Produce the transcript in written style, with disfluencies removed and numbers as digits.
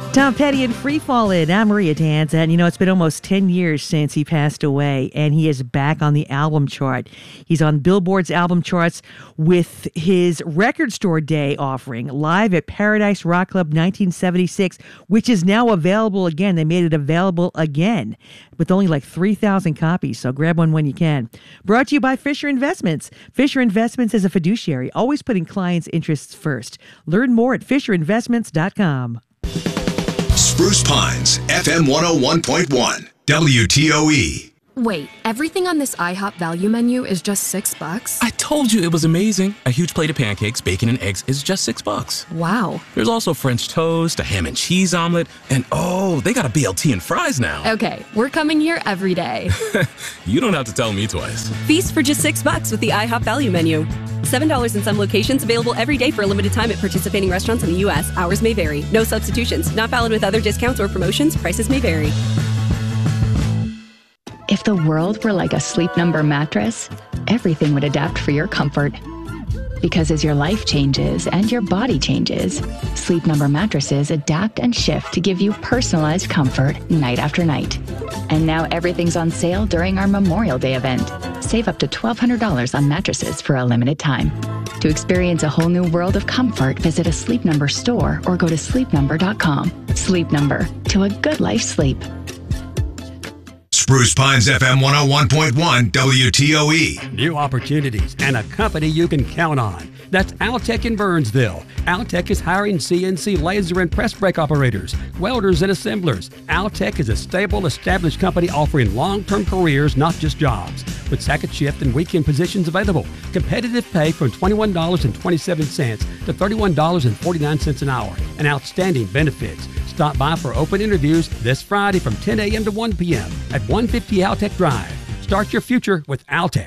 Tom Petty and Free Fallin'. I'm Maria Danza, and it's been almost 10 years since he passed away, and he is back on the album chart. He's on Billboard's album charts with his Record Store Day offering, Live at Paradise Rock Club 1976, which is now available again. They made it available again with only like 3,000 copies, so grab one when you can. Brought to you by Fisher Investments. Fisher Investments is a fiduciary, always putting clients' interests first. Learn more at FisherInvestments.com. Spruce Pines, FM 101.1, WTOE. Wait, everything on this IHOP value menu is just $6? I told you it was amazing. A huge plate of pancakes, bacon, and eggs is just $6. Wow. There's also French toast, a ham and cheese omelet, and they got a BLT and fries now. Okay, we're coming here every day. You don't have to tell me twice. Feast for just $6 with the IHOP value menu. $7 in some locations, available every day for a limited time at participating restaurants in the U.S. Hours may vary. No substitutions. Not valid with other discounts or promotions. Prices may vary. If the world were like a Sleep Number mattress, everything would adapt for your comfort. Because as your life changes and your body changes, Sleep Number mattresses adapt and shift to give you personalized comfort night after night. And now everything's on sale during our Memorial Day event. Save up to $1,200 on mattresses for a limited time. To experience a whole new world of comfort, visit a Sleep Number store or go to sleepnumber.com. Sleep Number, to a good life sleep. Spruce Pines FM 101.1 WTOE. New opportunities and a company you can count on. That's Altec in Burnsville. Altec is hiring CNC laser and press brake operators, welders, and assemblers. Altec is a stable, established company offering long-term careers, not just jobs. With second shift and weekend positions available. Competitive pay from $21.27 to $31.49 an hour. And outstanding benefits. Stop by for open interviews this Friday from 10 a.m. to 1 p.m. at 150 Altec Drive. Start your future with Altec.